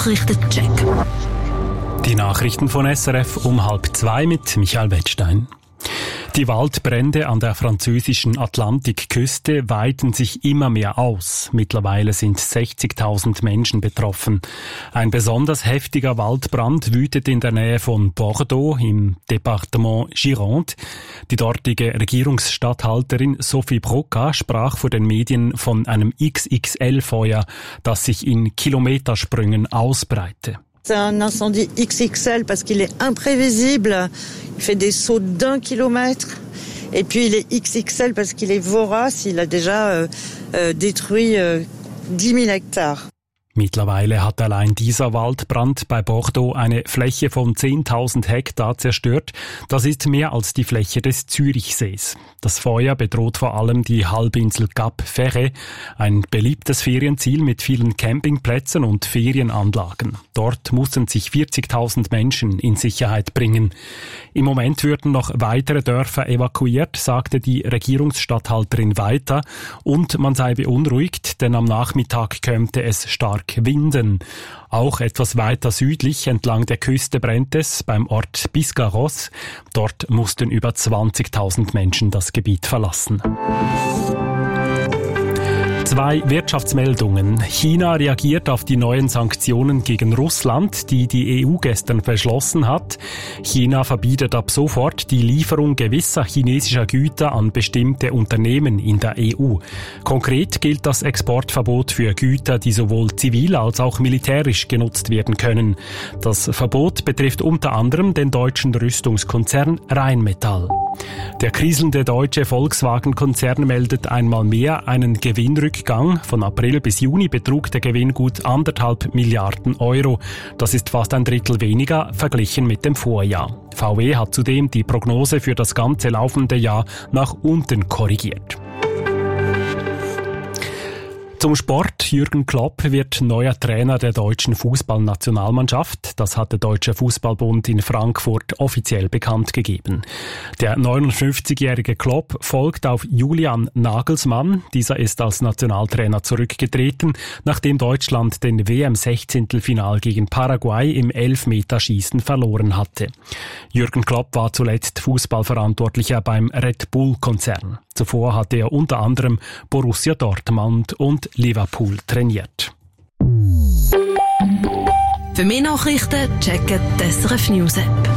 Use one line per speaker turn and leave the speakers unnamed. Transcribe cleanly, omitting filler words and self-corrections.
Nachrichtencheck.
Die Nachrichten von SRF um 1:30 mit Michael Wettstein. Die Waldbrände an der französischen Atlantikküste weiten sich immer mehr aus. Mittlerweile sind 60.000 Menschen betroffen. Ein besonders heftiger Waldbrand wütet in der Nähe von Bordeaux im Departement Gironde. Die dortige Regierungsstatthalterin Sophie Broca sprach vor den Medien von einem XXL-Feuer, das sich in Kilometersprüngen ausbreite.
C'est un incendie XXL parce qu'il est imprévisible, il fait des sauts d'1 kilomètre et puis il est XXL parce qu'il est vorace, il a déjà détruit 10 000 Hektar.
Mittlerweile hat allein dieser Waldbrand bei Bordeaux eine Fläche von 10.000 Hektar zerstört. Das ist mehr als die Fläche des Zürichsees. Das Feuer bedroht vor allem die Halbinsel Cap Ferret, ein beliebtes Ferienziel mit vielen Campingplätzen und Ferienanlagen. Dort mussten sich 40.000 Menschen in Sicherheit bringen. Im Moment würden noch weitere Dörfer evakuiert, sagte die Regierungsstatthalterin weiter, und man sei beunruhigt, denn am Nachmittag könnte es stark winden. Auch etwas weiter südlich entlang der Küste brennt es, beim Ort Biscarrosse. Dort mussten über 20.000 Menschen das Gebiet verlassen. 2 Wirtschaftsmeldungen. China reagiert auf die neuen Sanktionen gegen Russland, die die EU gestern beschlossen hat. China verbietet ab sofort die Lieferung gewisser chinesischer Güter an bestimmte Unternehmen in der EU. Konkret gilt das Exportverbot für Güter, die sowohl zivil als auch militärisch genutzt werden können. Das Verbot betrifft unter anderem den deutschen Rüstungskonzern Rheinmetall. Der kriselnde deutsche Volkswagen-Konzern meldet einmal mehr einen Gewinnrückgang. Von April bis Juni betrug der Gewinn gut 1,5 Milliarden Euro. Das ist fast ein Drittel weniger verglichen mit dem Vorjahr. VW hat zudem die Prognose für das ganze laufende Jahr nach unten korrigiert. Zum Sport. Jürgen Klopp wird neuer Trainer der deutschen Fußballnationalmannschaft. Das hat der Deutsche Fußballbund in Frankfurt offiziell bekannt gegeben. Der 59-jährige Klopp folgt auf Julian Nagelsmann. Dieser ist als Nationaltrainer zurückgetreten, nachdem Deutschland den WM-16-Final gegen Paraguay im Elfmeterschießen verloren hatte. Jürgen Klopp war zuletzt Fußballverantwortlicher beim Red Bull-Konzern. Zuvor hatte er unter anderem Borussia Dortmund und Liverpool trainiert.
Für mehr Nachrichten checken die SRF News App.